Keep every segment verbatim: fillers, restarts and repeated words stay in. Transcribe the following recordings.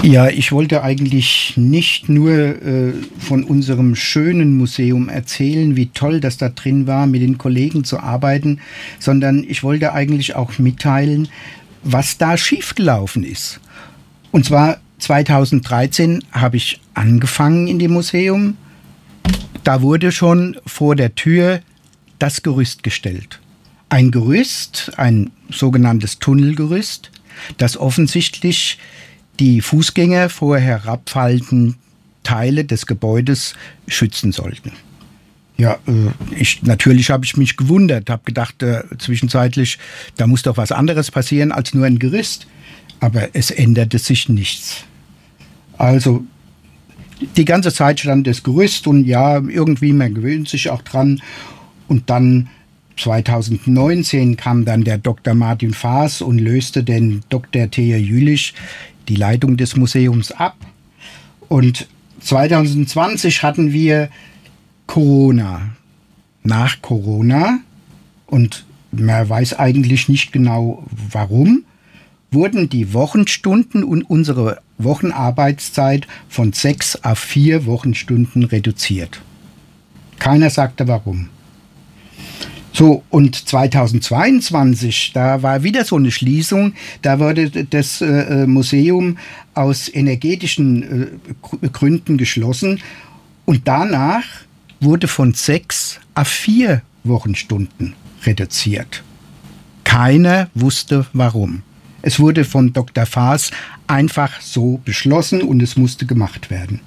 Ja, ich wollte eigentlich nicht nur äh, von unserem schönen Museum erzählen, wie toll das da drin war, mit den Kollegen zu arbeiten, sondern ich wollte eigentlich auch mitteilen, was da schiefgelaufen ist. Und zwar zweitausenddreizehn habe ich angefangen in dem Museum. Da wurde schon vor der Tür das Gerüst gestellt. Ein Gerüst, ein sogenanntes Tunnelgerüst, das offensichtlich die Fußgänger vor herabfallenden Teile des Gebäudes schützen sollten. Ja, äh, ich, natürlich habe ich mich gewundert, habe gedacht, äh, zwischenzeitlich, da muss doch was anderes passieren als nur ein Gerüst. Aber es änderte sich nichts. Also die ganze Zeit stand das Gerüst und ja, irgendwie, man gewöhnt sich auch dran. Und dann zweitausendneunzehn kam dann der Doktor Martin Faas und löste den Doktor Thea Jülich die Leitung des Museums ab. Und zweitausendzwanzig hatten wir Corona. Nach Corona, und man weiß eigentlich nicht genau warum, wurden die Wochenstunden und unsere Wochenarbeitszeit von sechs auf vier Wochenstunden reduziert. Keiner sagte warum. So, und zweitausendzweiundzwanzig, da war wieder so eine Schließung, da wurde das äh, Museum aus energetischen äh, Gründen geschlossen und danach wurde von sechs auf vier Wochenstunden reduziert. Keiner wusste warum. Es wurde von Doktor Faas einfach so beschlossen und es musste gemacht werden.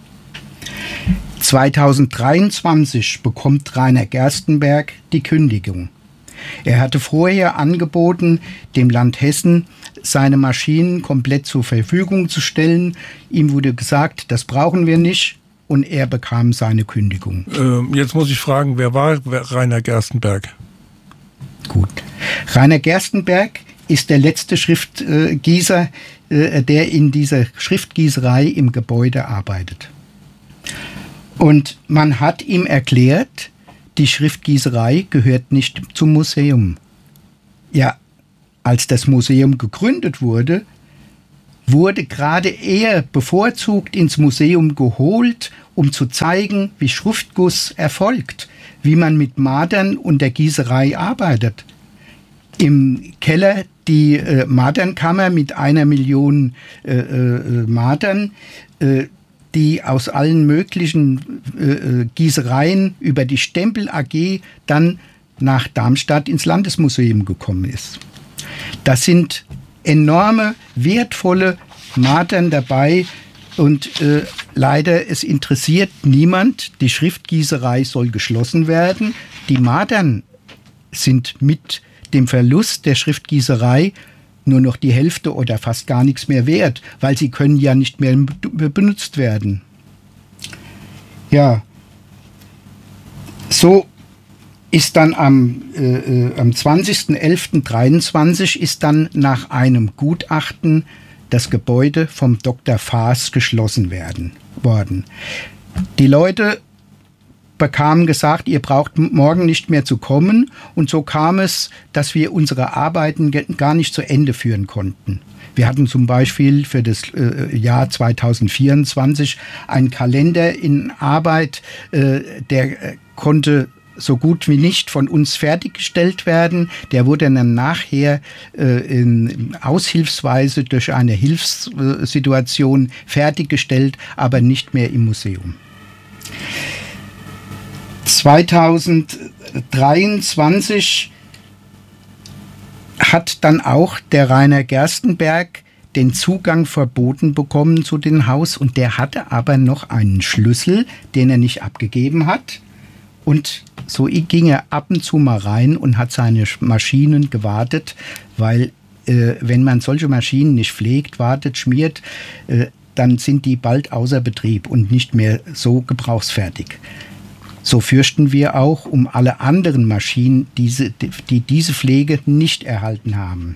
zweitausenddreiundzwanzig bekommt Rainer Gerstenberg die Kündigung. Er hatte vorher angeboten, dem Land Hessen seine Maschinen komplett zur Verfügung zu stellen. Ihm wurde gesagt, das brauchen wir nicht, und er bekam seine Kündigung. Ähm, jetzt muss ich fragen, wer war Rainer Gerstenberg? Gut. Rainer Gerstenberg ist der letzte Schriftgießer, äh, der in dieser Schriftgießerei im Gebäude arbeitet. Und man hat ihm erklärt, die Schriftgießerei gehört nicht zum Museum. Ja, als das Museum gegründet wurde, wurde gerade er bevorzugt ins Museum geholt, um zu zeigen, wie Schriftguss erfolgt, wie man mit Madern und der Gießerei arbeitet. Im Keller die äh, Madernkammer mit einer Million äh, äh, Madern, äh, die aus allen möglichen äh, Gießereien über die Stempel A G dann nach Darmstadt ins Landesmuseum gekommen ist. Das sind enorme, wertvolle Madern dabei und äh, leider, es interessiert niemand. Die Schriftgießerei soll geschlossen werden. Die Madern sind mit dem Verlust der Schriftgießerei nur noch die Hälfte oder fast gar nichts mehr wert, weil sie können ja nicht mehr benutzt werden. Ja, so ist dann am, äh, am zwanzigsten elften dreiundzwanzig ist dann nach einem Gutachten das Gebäude vom Doktor Faas geschlossen werden, worden. Die Leute bekamen gesagt, ihr braucht morgen nicht mehr zu kommen, und so kam es, dass wir unsere Arbeiten gar nicht zu Ende führen konnten. Wir hatten zum Beispiel für das äh, Jahr zweitausendvierundzwanzig einen Kalender in Arbeit, äh, der äh, konnte so gut wie nicht von uns fertiggestellt werden. Der wurde dann nachher äh, in Aushilfsweise durch eine Hilfssituation fertiggestellt, aber nicht mehr im Museum. zweitausenddreiundzwanzig hat dann auch der Rainer Gerstenberg den Zugang verboten bekommen zu dem Haus, und der hatte aber noch einen Schlüssel, den er nicht abgegeben hat, und so ging er ab und zu mal rein und hat seine Maschinen gewartet, weil äh, wenn man solche Maschinen nicht pflegt, wartet, schmiert, äh, dann sind die bald außer Betrieb und nicht mehr so gebrauchsfertig. So fürchten wir auch um alle anderen Maschinen, diese, die diese Pflege nicht erhalten haben.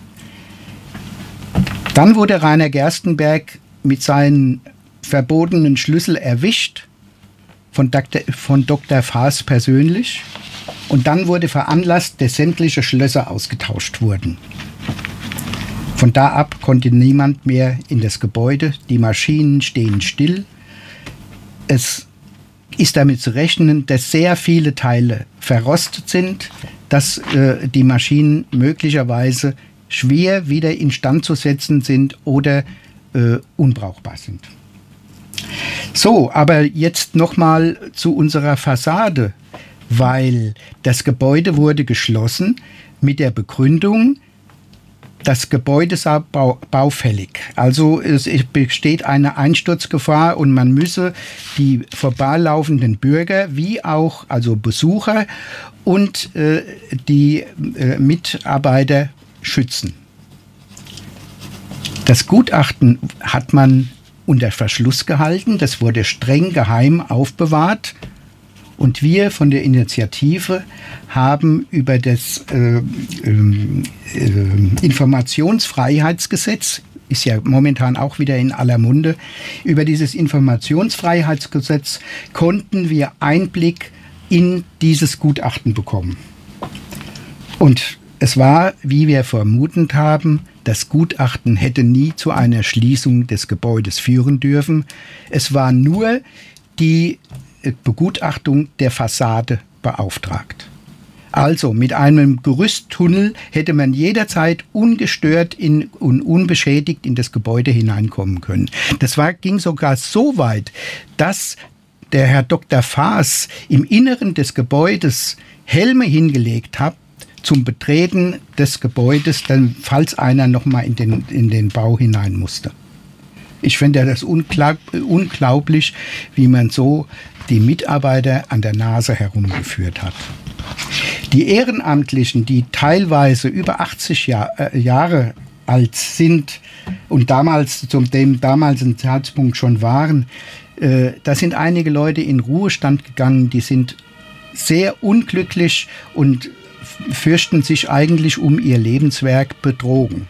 Dann wurde Rainer Gerstenberg mit seinem verbotenen Schlüssel erwischt von Doktor, von Doktor Faas persönlich, und dann wurde veranlasst, dass sämtliche Schlösser ausgetauscht wurden. Von da ab konnte niemand mehr in das Gebäude. Die Maschinen stehen still. Es ist damit zu rechnen, dass sehr viele Teile verrostet sind, dass äh, die Maschinen möglicherweise schwer wieder instand zu setzen sind oder äh, unbrauchbar sind. So, aber jetzt nochmal zu unserer Fassade, weil das Gebäude wurde geschlossen mit der Begründung, das Gebäude sei bau- baufällig. Also es besteht eine Einsturzgefahr und man müsse die vorbeilaufenden Bürger wie auch also Besucher und äh, die äh, Mitarbeiter schützen. Das Gutachten hat man unter Verschluss gehalten, das wurde streng geheim aufbewahrt. Und wir von der Initiative haben über das äh, äh, Informationsfreiheitsgesetz, ist ja momentan auch wieder in aller Munde, über dieses Informationsfreiheitsgesetz konnten wir Einblick in dieses Gutachten bekommen. Und es war, wie wir vermutet haben, das Gutachten hätte nie zu einer Schließung des Gebäudes führen dürfen. Es war nur die Begutachtung der Fassade beauftragt. Also mit einem Gerüsttunnel hätte man jederzeit ungestört in, und unbeschädigt in das Gebäude hineinkommen können. Das war, ging sogar so weit, dass der Herr Doktor Faas im Inneren des Gebäudes Helme hingelegt hat zum Betreten des Gebäudes, dann, falls einer noch mal in den, in den Bau hinein musste. Ich finde das unglaub, unglaublich, wie man so die Mitarbeiter an der Nase herumgeführt hat. Die Ehrenamtlichen, die teilweise über achtzig Jahr, äh, Jahre alt sind und damals zum dem damaligen Zeitpunkt schon waren, äh, da sind einige Leute in Ruhestand gegangen, die sind sehr unglücklich und fürchten sich eigentlich um ihr Lebenswerk betrogen.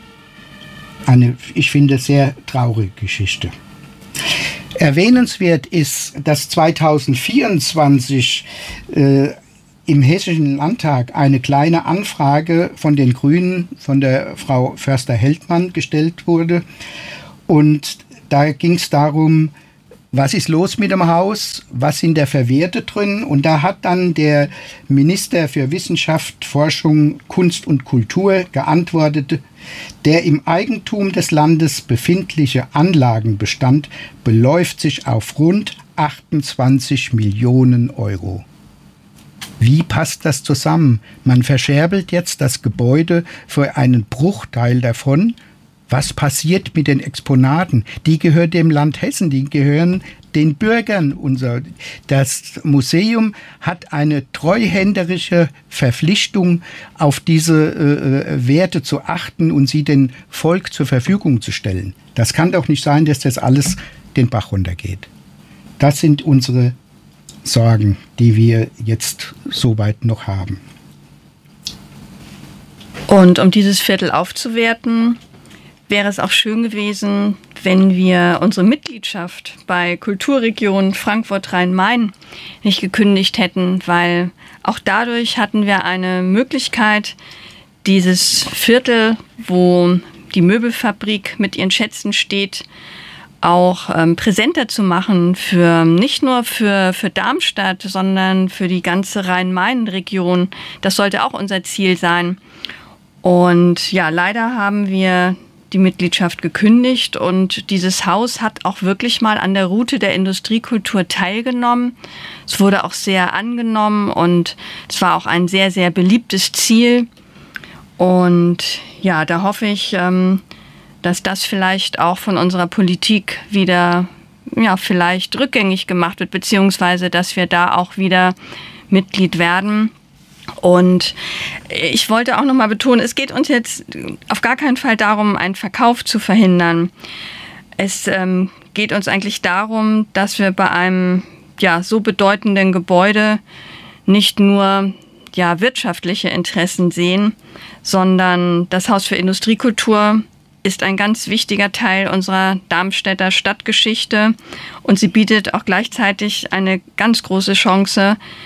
Eine, ich finde, sehr traurige Geschichte. Erwähnenswert ist, dass zweitausendvierundzwanzig äh, im Hessischen Landtag eine kleine Anfrage von den Grünen, von der Frau Förster-Heldmann gestellt wurde. Und da ging es darum, was ist los mit dem Haus, was sind da für Werte drin? Und da hat dann der Minister für Wissenschaft, Forschung, Kunst und Kultur geantwortet, der im Eigentum des Landes befindliche Anlagenbestand beläuft sich auf rund achtundzwanzig Millionen Euro. Wie passt das zusammen? Man verscherbelt jetzt das Gebäude für einen Bruchteil davon. Was passiert mit den Exponaten? Die gehören dem Land Hessen, die gehören den Bürgern. Unser, das Museum hat eine treuhänderische Verpflichtung, auf diese äh, Werte zu achten und sie dem Volk zur Verfügung zu stellen. Das kann doch nicht sein, dass das alles den Bach runtergeht. Das sind unsere Sorgen, die wir jetzt soweit noch haben. Und um dieses Viertel aufzuwerten, wäre es auch schön gewesen, wenn wir unsere Mitgliedschaft bei Kulturregion Frankfurt-Rhein-Main nicht gekündigt hätten, weil auch dadurch hatten wir eine Möglichkeit, dieses Viertel, wo die Möbelfabrik mit ihren Schätzen steht, auch ähm, präsenter zu machen, für nicht nur für, für Darmstadt, sondern für die ganze Rhein-Main-Region. Das sollte auch unser Ziel sein. Und ja, leider haben wir die Mitgliedschaft gekündigt und dieses Haus hat auch wirklich mal an der Route der Industriekultur teilgenommen. Es wurde auch sehr angenommen und es war auch ein sehr, sehr beliebtes Ziel. Und ja, da hoffe ich, dass das vielleicht auch von unserer Politik wieder, ja, vielleicht rückgängig gemacht wird, beziehungsweise dass wir da auch wieder Mitglied werden. Und ich wollte auch nochmal betonen, es geht uns jetzt auf gar keinen Fall darum, einen Verkauf zu verhindern. Es ähm, geht uns eigentlich darum, dass wir bei einem ja, so bedeutenden Gebäude nicht nur ja, wirtschaftliche Interessen sehen, sondern das Haus für Industriekultur ist ein ganz wichtiger Teil unserer Darmstädter Stadtgeschichte und sie bietet auch gleichzeitig eine ganz große Chance,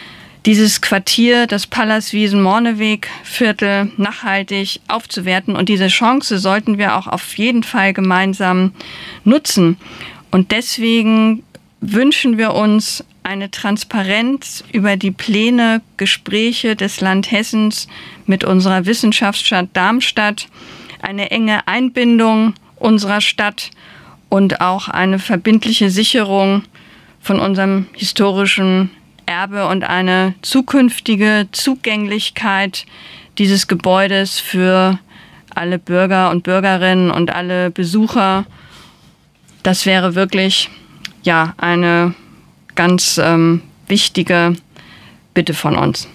dieses Quartier, das Pallaswiesen-Morneweg-Viertel, nachhaltig aufzuwerten. Und diese Chance sollten wir auch auf jeden Fall gemeinsam nutzen. Und deswegen wünschen wir uns eine Transparenz über die Pläne, Gespräche des Land Hessens mit unserer Wissenschaftsstadt Darmstadt, eine enge Einbindung unserer Stadt und auch eine verbindliche Sicherung von unserem historischen Erbe und eine zukünftige Zugänglichkeit dieses Gebäudes für alle Bürger und Bürgerinnen und alle Besucher. Das wäre wirklich ja eine ganz ähm, wichtige Bitte von uns.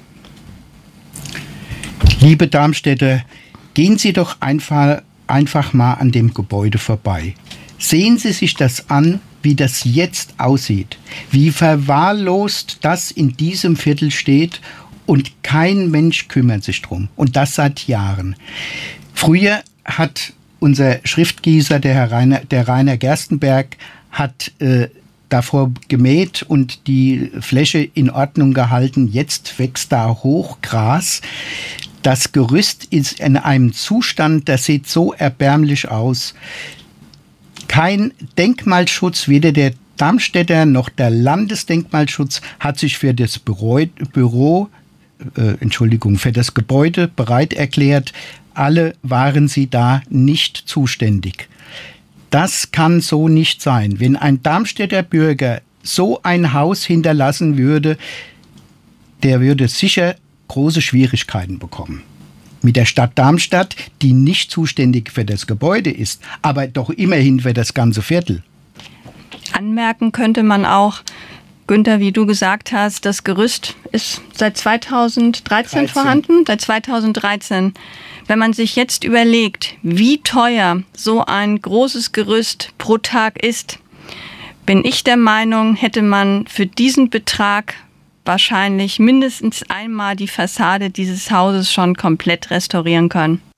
Liebe Darmstädter, gehen Sie doch einfach, einfach mal an dem Gebäude vorbei. Sehen Sie sich das an, wie das jetzt aussieht, wie verwahrlost das in diesem Viertel steht und kein Mensch kümmert sich drum. Und das seit Jahren. Früher hat unser Schriftgießer, der Herr Rainer, der Rainer Gerstenberg, hat äh, davor gemäht und die Fläche in Ordnung gehalten. Jetzt wächst da Hochgras. Das Gerüst ist in einem Zustand, das sieht so erbärmlich aus. Kein Denkmalschutz, weder der Darmstädter noch der Landesdenkmalschutz hat sich für das Büro, Büro äh, Entschuldigung, für das Gebäude bereit erklärt. Alle waren sie da nicht zuständig. Das kann so nicht sein. Wenn ein Darmstädter Bürger so ein Haus hinterlassen würde, der würde sicher große Schwierigkeiten bekommen. Mit der Stadt Darmstadt, die nicht zuständig für das Gebäude ist, aber doch immerhin für das ganze Viertel. Anmerken könnte man auch, Günther, wie du gesagt hast, das Gerüst ist seit zweitausenddreizehn dreizehn vorhanden, seit zweitausenddreizehn. Wenn man sich jetzt überlegt, wie teuer so ein großes Gerüst pro Tag ist, bin ich der Meinung, hätte man für diesen Betrag wahrscheinlich mindestens einmal die Fassade dieses Hauses schon komplett restaurieren können.